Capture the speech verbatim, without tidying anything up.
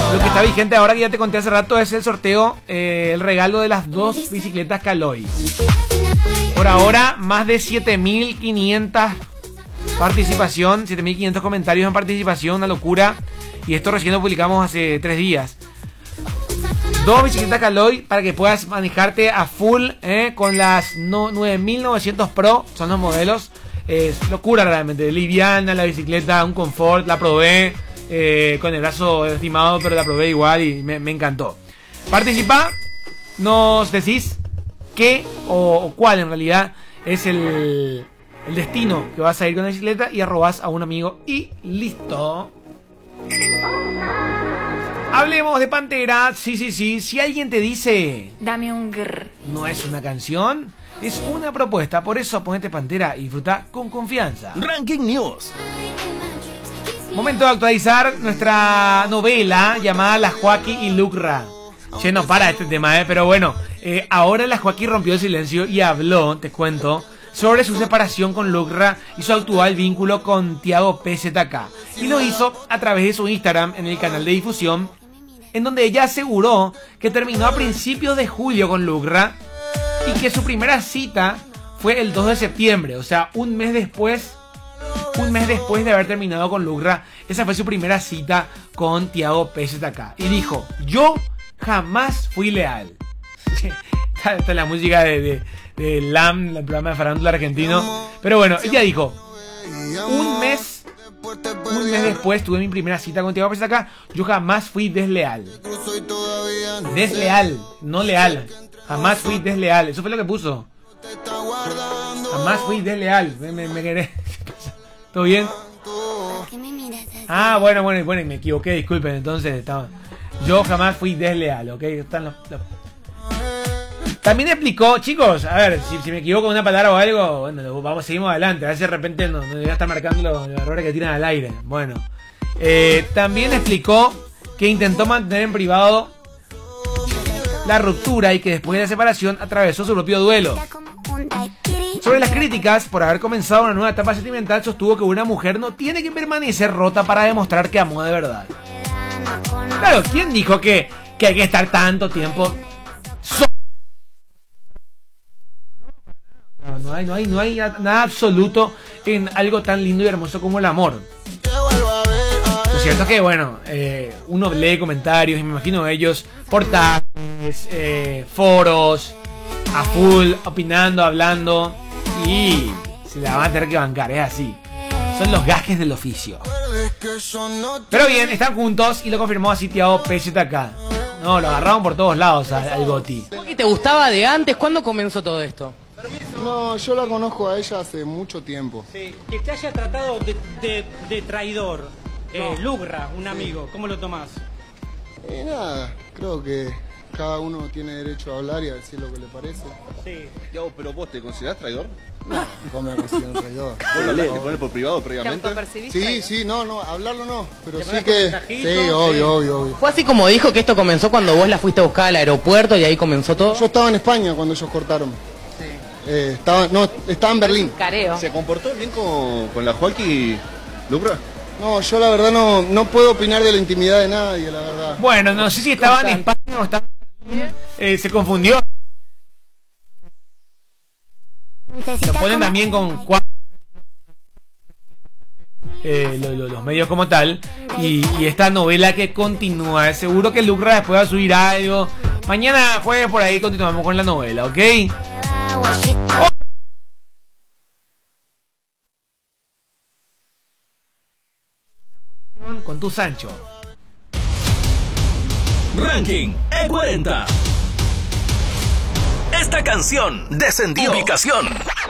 Lo que está vigente ahora, que ya te conté hace rato, es el sorteo, eh, el regalo de las dos bicicletas Caloi. Por ahora, más de siete mil quinientas participación, siete mil quinientos comentarios en participación, una locura. Y esto recién lo publicamos hace tres días. Dos bicicletas Caloi para que puedas manejarte a full, eh, con las no, nueve mil novecientos Pro, son los modelos. Es locura realmente, liviana la bicicleta, un confort, la probé eh, con el brazo estimado, pero la probé igual y me, me encantó. Participa, nos decís qué o, o cuál en realidad es el, el destino que vas a ir con la bicicleta y arrobas a un amigo y listo. Hablemos de Pantera. Sí, sí, sí. Si alguien te dice dame un grr, no es una canción, es una propuesta. Por eso ponete Pantera y disfruta con confianza. Ranking News. Momento de actualizar nuestra novela llamada La Joaquí y Lucra. Che, no para este tema, eh, pero bueno, eh, ahora la Joaquí rompió el silencio y habló, te cuento, sobre su separación con Lucra y su actual vínculo con Tiago P Z K. Y lo hizo a través de su Instagram en el canal de difusión, en donde ella aseguró que terminó a principios de julio con Lucra y que su primera cita fue el dos de septiembre, o sea, un mes después, un mes después de haber terminado con Lucra. Esa fue su primera cita con Tiago P Z K. Y dijo, yo jamás fui leal. Esta es la música de, de, de L A M, el programa de farándula argentino. Pero bueno, ella dijo, un mes, un mes después tuve mi primera cita con Tiago P Z K. Yo jamás fui desleal. Desleal, no leal. Jamás fui desleal. Eso fue lo que puso. Jamás fui desleal. Me, me, me querés. ¿Todo bien? Ah, bueno, bueno, bueno, me equivoqué, disculpen. Entonces estaba. Yo jamás fui desleal, ¿ok? Están los, los... También explicó, chicos, a ver, si, si me equivoco en una palabra o algo, bueno, vamos, seguimos adelante. A ver si de repente nos no, no está marcando los, los errores que tiran al aire. Bueno, eh, también explicó que intentó mantener en privado la ruptura y que después de la separación atravesó su propio duelo. Sobre las críticas por haber comenzado una nueva etapa sentimental, sostuvo que una mujer no tiene que permanecer rota para demostrar que amó de verdad. Claro, ¿quién dijo que, que hay que estar tanto tiempo? So no, no hay, no hay, no hay nada absoluto en algo tan lindo y hermoso como el amor. Lo cierto es que, bueno, eh, uno lee comentarios y me imagino ellos, portales, eh, foros, a full, opinando, hablando, y se la van a tener que bancar, es así. Son los gajes del oficio. Pero bien, están juntos y lo confirmó así Tiago P Z K. No, lo agarraron por todos lados al, al Goti. ¿Y te gustaba de antes? ¿Cuándo comenzó todo esto? No, yo la conozco a ella hace mucho tiempo. Sí, que te haya tratado de, de, de traidor, eh, no. Lucra, un amigo, ¿cómo lo tomás? Eh, nada, creo que cada uno tiene derecho a hablar y a decir lo que le parece. Sí. Yo, pero vos te considerás traidor? No, ¿cómo me considero un traidor? ¿Vos lo hablaste con él por privado previamente? Sí, sí, no, no, hablarlo no, pero sí que... Sí, obvio, obvio, obvio. ¿Fue así como dijo que esto comenzó cuando vos la fuiste a buscar al aeropuerto y ahí comenzó todo? Yo estaba en España cuando ellos cortaron. Sí. Eh, estaba, no, estaba en Berlín. Careo. ¿Se comportó bien con, con la Joaquí, Lucra? No, yo la verdad no, no puedo opinar de la intimidad de nadie, la verdad. Bueno, no sé si estaba en España o estaba en Berlín. Eh, se confundió. Lo ponen también con cuatro, eh, lo, lo, los medios como tal. Y, y esta novela que continúa. Seguro que Lucra después va a subir algo. Mañana jueves por ahí continuamos con la novela, ¿ok? Oh. Con tu Sancho. Ranking E cuarenta. Esta canción descendió ubicación.